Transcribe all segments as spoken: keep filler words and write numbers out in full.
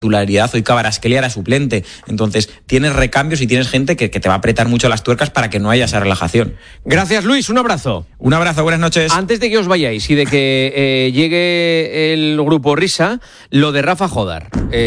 titularidad, hoy Kvaratskhelia era suplente, entonces tienes recambios y tienes gente que, que te va a apretar mucho las tuercas para que no haya esa relajación. Gracias, Luis, un abrazo. Un abrazo, buenas noches. Antes de que os vayáis y de que eh, llegue el grupo Risa, lo de Rafa Jodar.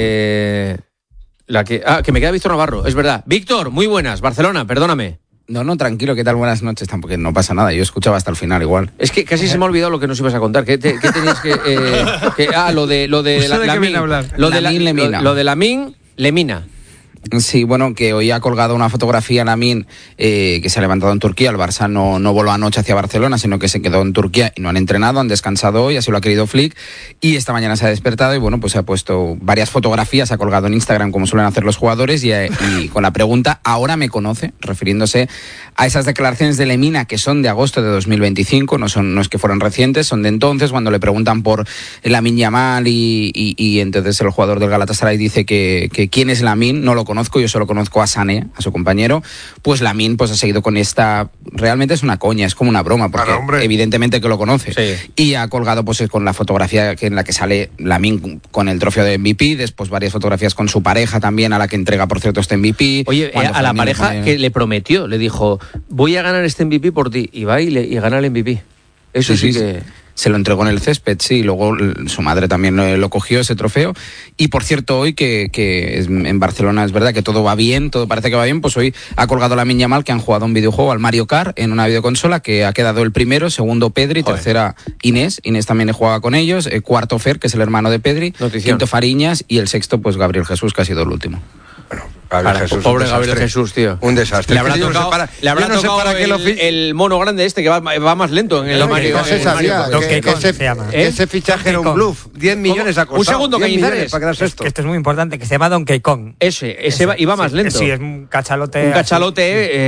Eh, la que, ah, que me queda Víctor Navarro, es verdad. Víctor, muy buenas, Barcelona, perdóname. No, no, tranquilo, ¿qué tal? Buenas noches, tampoco, no pasa nada, yo escuchaba hasta el final igual. Es que casi se me ha olvidado lo que nos ibas a contar. ¿Qué, te, qué tenías que, eh, que...? Ah, lo de, lo de la, de Lamine. Lo de la, Lemina. Lo, lo de Lamine Lemina. Sí, bueno, que hoy ha colgado una fotografía Lamine eh, que se ha levantado en Turquía. El Barça no, no voló anoche hacia Barcelona, sino que se quedó en Turquía y no han entrenado, han descansado hoy, así lo ha querido Flick. Y esta mañana se ha despertado y bueno, pues se ha puesto varias fotografías, ha colgado en Instagram como suelen hacer los jugadores y, eh, y con la pregunta, ¿ahora me conoce? Refiriéndose a esas declaraciones de Lemina que son de agosto de dos mil veinticinco, no, son, no es que fueran recientes, son de entonces, cuando le preguntan por Lamine Yamal y, y, y entonces el jugador del Galatasaray dice que, que ¿quién es Lamine? No lo conozco, yo solo conozco a Sané, a su compañero. Pues Lamine pues ha seguido con esta, realmente es una coña, es como una broma, porque claro, evidentemente que lo conoce. Sí. Y ha colgado pues con la fotografía en la que sale Lamine con el trofeo de M V P, después varias fotografías con su pareja también, a la que entrega por cierto este M V P. Oye, eh, a la pareja pone... que le prometió, le dijo, voy a ganar este M V P por ti, y va y, le, y gana el M V P. Eso sí, sí, sí que... Se lo entregó en el césped, sí, y luego su madre también lo cogió, ese trofeo. Y por cierto, hoy que, que en Barcelona es verdad que todo va bien, todo parece que va bien, pues hoy ha colgado Lamine Yamal que han jugado un videojuego al Mario Kart en una videoconsola, que ha quedado el primero, segundo Pedri, Joder. tercera Inés, Inés también jugaba con ellos, el cuarto Fer, que es el hermano de Pedri, Notición. quinto Fariñas y el sexto pues Gabriel Jesús, que ha sido el último. Bueno, Gabriel Para, Jesús, pobre Gabriel Jesús, tío. Un desastre. Le habrá tocado, no para, le habrá no tocado para el, lo fi- el mono grande este que va, va más lento en el Mario. No se sabía Mario, que, que, que, ese, se llama. ¿Eh? ese fichaje era un bluff. diez millones ha costado. Un segundo, Cañizares. Para quedarse es, esto. Que esto es muy importante, que se llama Donkey Kong. Ese, ese, ese va, y va más sí, lento. Sí, es un cachalote. Un cachalote.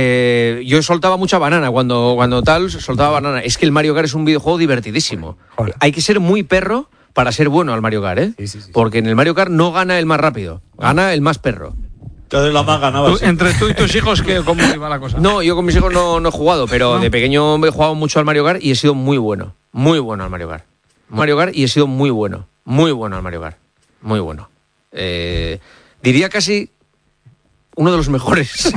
Eh, yo soltaba mucha banana cuando, cuando tal, soltaba banana. Es que el Mario Kart es un videojuego divertidísimo. Joder. Hay que ser muy perro para ser bueno al Mario Kart, ¿eh? Sí, sí, sí. Porque en el Mario Kart no gana el más rápido, gana el más perro. Entonces la más ganaba. ¿Tú, entre tú y tus hijos, ¿qué, ¿cómo iba la cosa? No, yo con mis hijos no, no he jugado, pero ¿no? De pequeño he jugado mucho al Mario Kart y he sido muy bueno. Muy bueno al Mario Kart. Mario Kart y he sido muy bueno. Muy bueno al Mario Kart. Muy bueno. Eh, diría casi uno de los mejores.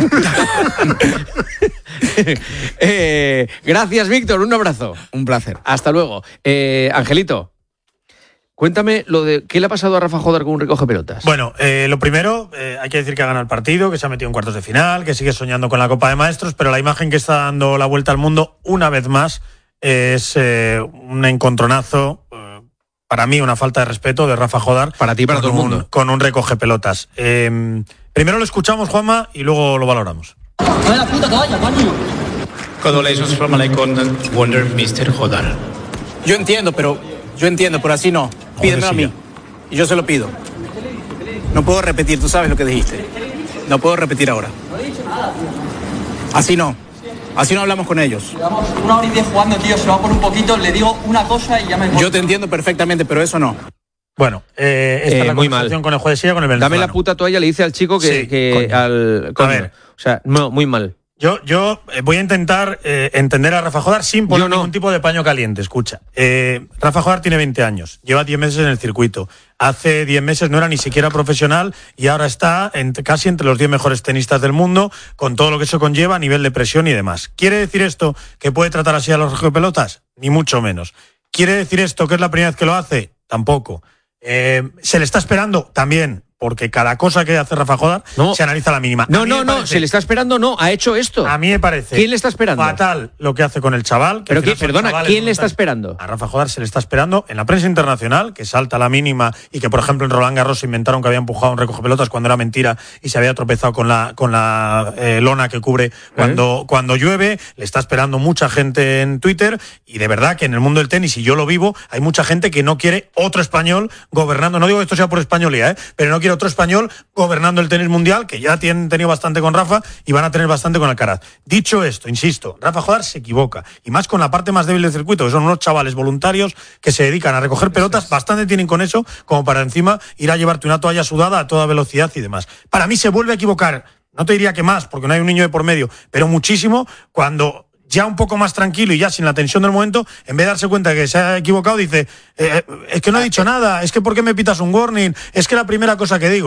eh, gracias, Víctor. Un abrazo. Un placer. Hasta luego. Eh, Angelito. Cuéntame lo de qué le ha pasado a Rafa Jodar con un recoge pelotas. Bueno, eh, lo primero, eh, hay que decir que ha ganado el partido, que se ha metido en cuartos de final, que sigue soñando con la Copa de Maestros, pero la imagen que está dando la vuelta al mundo una vez más es eh, un encontronazo, eh, para mí una falta de respeto de Rafa Jodar. Para ti y para todo el mundo. Un, con un recoge pelotas. Eh, primero lo escuchamos, Juanma, y luego lo valoramos. ¡No la puta toalla, coño! Congratulations from an icon wonder mister Jodar. Yo entiendo, pero yo entiendo, pero así no. Pídemelo a mí. Y yo se lo pido. No puedo repetir, tú sabes lo que dijiste. No puedo repetir ahora. Así no. Así no hablamos con ellos. Llevamos una hora y diez jugando, tío. Se va por un poquito, le digo una cosa y ya me... Yo te entiendo perfectamente, pero eso no. Bueno, eh, esta eh, es la muy conversación mal. con el juez de silla, con el venezolano. Dame la puta toalla, le dice al chico que... Sí, que coño. al, coño. A ver. O sea, no, muy mal. Yo, yo voy a intentar eh, entender a Rafa Jodar sin poner no. ningún tipo de paño caliente. Escucha, eh, Rafa Jodar tiene veinte años, lleva diez meses en el circuito. Hace diez meses no era ni siquiera profesional y ahora está en, casi entre los diez mejores tenistas del mundo, con todo lo que eso conlleva a nivel de presión y demás. ¿Quiere decir esto que puede tratar así a los pelotas? Ni mucho menos. ¿Quiere decir esto que es la primera vez que lo hace? Tampoco. Eh, ¿Se le está esperando? También. Porque cada cosa que hace Rafa Jodar no. se analiza a la mínima. No, no, no, se le está esperando, no, ha hecho esto. A mí me parece. ¿Quién le está esperando? Fatal lo que hace con el chaval. Que Pero que, perdona, ¿quién le está esperando? A Rafa Jodar se le está esperando en la prensa internacional, que salta a la mínima y que, por ejemplo, en Roland Garros se inventaron que había empujado un recoge pelotas cuando era mentira y se había tropezado con la con la eh, lona que cubre cuando, ¿Eh? cuando llueve. Le está esperando mucha gente en Twitter y de verdad que en el mundo del tenis, y yo lo vivo, hay mucha gente que no quiere otro español gobernando. No digo que esto sea por españolía, ¿eh? Pero no quiere otro español gobernando el tenis mundial, que ya tienen tenido bastante con Rafa y van a tener bastante con Alcaraz. Dicho esto, insisto, Rafa Jodar se equivoca, y más con la parte más débil del circuito, que son unos chavales voluntarios que se dedican a recoger pelotas, bastante tienen con eso como para encima ir a llevarte una toalla sudada a toda velocidad y demás. Para mí se vuelve a equivocar, no te diría que más, porque no hay un niño de por medio, pero muchísimo, cuando ya un poco más tranquilo y ya sin la tensión del momento, en vez de darse cuenta que se ha equivocado, dice, eh, es que no he dicho nada, es que ¿por qué me pitas un warning? Es que la primera cosa que digo.